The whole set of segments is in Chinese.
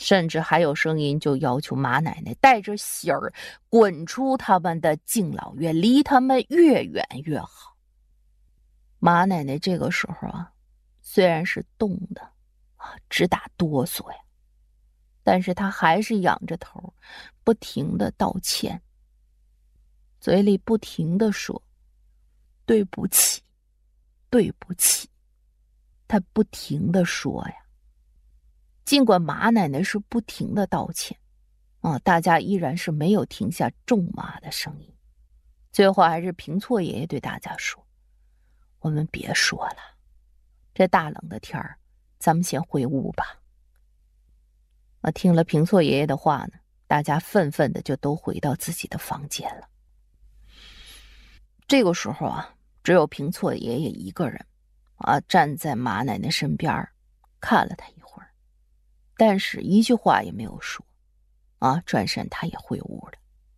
甚至还有声音就要求马奶奶带着喜儿滚出他们的敬老院，离他们越远越好。马奶奶这个时候啊，虽然是冻的直打哆嗦呀，但是她还是仰着头，不停地道歉，嘴里不停地说对不起，对不起。她不停地说呀。尽管马奶奶是不停地道歉大家依然是没有停下咒骂的声音。最后还是平错爷爷对大家说，我们别说了，这大冷的天儿，咱们先回屋吧。听了平错爷爷的话呢，大家愤愤的就都回到自己的房间了。这个时候啊，只有平错爷爷一个人站在马奶奶身边，看了他一会儿，但是一句话也没有说转身他也回屋了。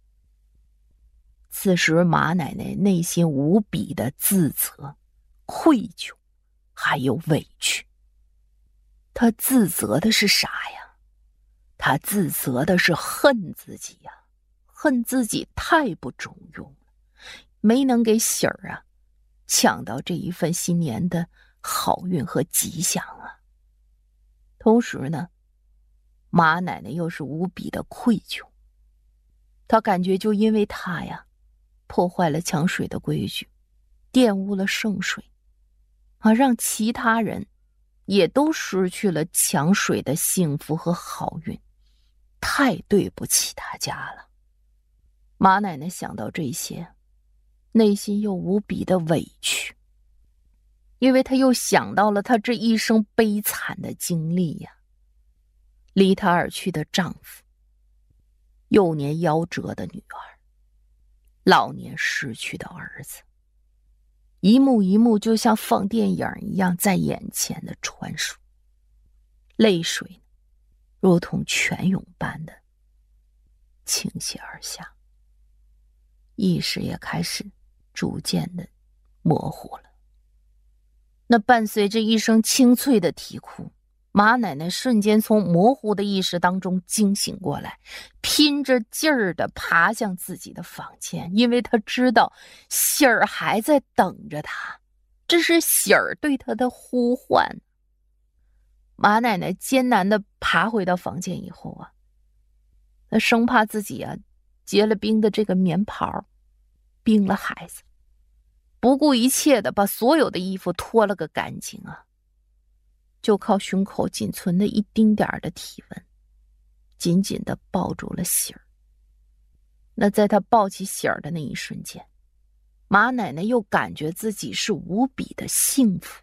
此时马奶奶内心无比的自责、愧疚还有委屈。她自责的是啥呀？她自责的是恨自己呀，恨自己太不中用了，没能给喜儿抢到这一份新年的好运和吉祥同时呢，马奶奶又是无比的愧疚。她感觉就因为她破坏了抢水的规矩，玷污了圣水让其他人也都失去了抢水的幸福和好运，太对不起大家了。马奶奶想到这些，内心又无比的委屈，因为她又想到了她这一生悲惨的经历离她而去的丈夫，幼年夭折的女儿，老年失去的儿子，一幕一幕就像放电影一样在眼前的传输，泪水如同泉涌般的倾泻而下，意识也开始逐渐的模糊了。那伴随着一声清脆的啼哭，马奶奶瞬间从模糊的意识当中惊醒过来，拼着劲儿地爬向自己的房间，因为她知道喜儿还在等着她，这是喜儿对她的呼唤。马奶奶艰难地爬回到房间以后她生怕自己结了冰的这个棉袍冰了孩子，不顾一切地把所有的衣服脱了个干净就靠胸口仅存的一丁点儿的体温，紧紧地抱住了喜儿。那在他抱起喜儿的那一瞬间，马奶奶又感觉自己是无比的幸福。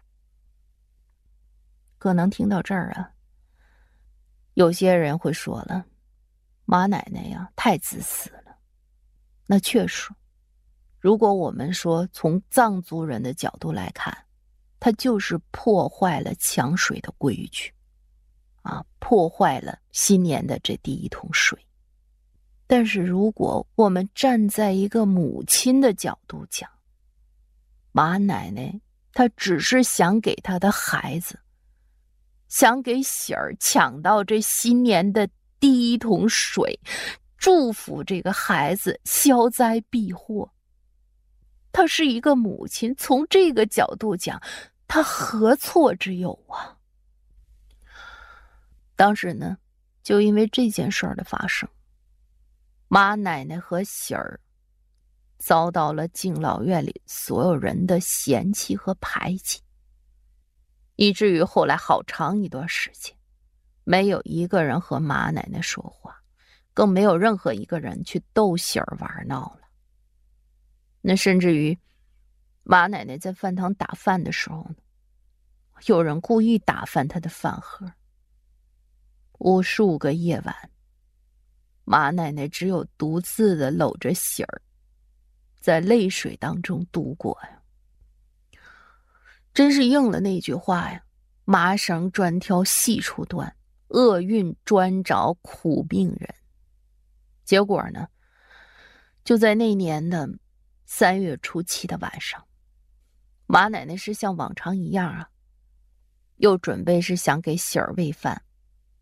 可能听到这儿有些人会说了，马奶奶太自私了。那确实，如果我们说从藏族人的角度来看，他就是破坏了抢水的规矩破坏了新年的这第一桶水。但是如果我们站在一个母亲的角度讲，马奶奶她只是想给她的孩子，想给喜儿抢到这新年的第一桶水，祝福这个孩子消灾避祸。她是一个母亲，从这个角度讲，她何错之有当时呢，就因为这件事儿的发生，马奶奶和喜儿遭到了敬老院里所有人的嫌弃和排挤，以至于后来好长一段时间，没有一个人和马奶奶说话，更没有任何一个人去逗喜儿玩闹了。那甚至于马奶奶在饭堂打饭的时候呢，有人故意打翻她的饭盒。无数个夜晚，马奶奶只有独自的搂着喜儿，在泪水当中度过真是应了那句话麻绳专挑细处断，厄运专找苦命人。结果呢，就在那年的3月初7的晚上，马奶奶是像往常一样又准备是想给喜儿喂饭，